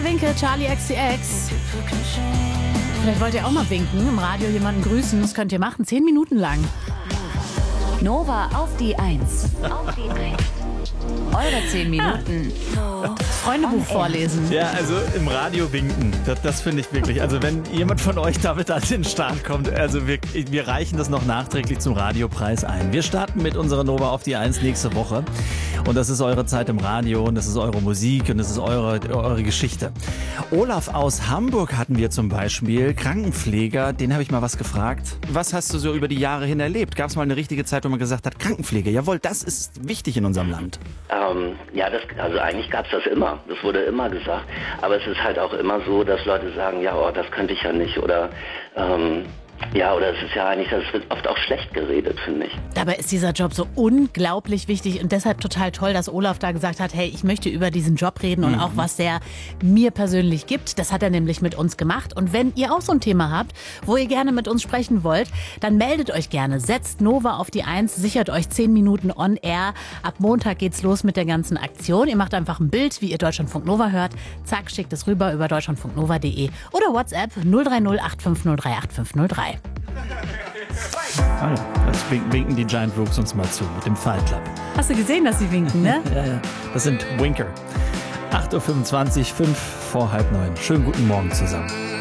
Winke, Winke, Charlie XCX. Vielleicht wollt ihr auch mal winken, im Radio jemanden grüßen. Das könnt ihr machen, 10 Minuten lang. Nova auf die 1. Auf die 1. Eure 10 Minuten. Freundebuch vorlesen. Ja, also im Radio winken, das finde ich wirklich. Also wenn jemand von euch damit an den Start kommt, also wir reichen das noch nachträglich zum Radiopreis ein. Wir starten mit unserer Nova auf die 1 nächste Woche. Und das ist eure Zeit im Radio und das ist eure Musik und das ist eure Geschichte. Olaf aus Hamburg hatten wir zum Beispiel, Krankenpfleger, den habe ich mal was gefragt. Was hast du so über die Jahre hin erlebt? Gab es mal eine richtige Zeit, wo man gesagt hat, Krankenpflege, jawohl, das ist wichtig in unserem Land? Ja, also eigentlich gab es das immer. Das wurde immer gesagt. Aber es ist halt auch immer so, dass Leute sagen, ja, oh, das könnte ich ja nicht. Oder oder es ist ja eigentlich, das wird oft auch schlecht geredet, finde ich. Dabei ist dieser Job so unglaublich wichtig und deshalb total toll, dass Olaf da gesagt hat, hey, ich möchte über diesen Job reden und auch was der mir persönlich gibt. Das hat er nämlich mit uns gemacht. Und wenn ihr auch so ein Thema habt, wo ihr gerne mit uns sprechen wollt, dann meldet euch gerne. Setzt Nova auf die 1, sichert euch 10 Minuten on air. Ab Montag geht's los mit der ganzen Aktion. Ihr macht einfach ein Bild, wie ihr Deutschlandfunk Nova hört. Zack, schickt es rüber über deutschlandfunknova.de oder WhatsApp 030 850 3503. Oh, das winken die Giant Rooks uns mal zu mit dem Fight Club. Hast du gesehen, dass sie winken, ne? Ja. Das sind Winker. 8.25 Uhr, 5 vor halb 9. Schönen guten Morgen zusammen.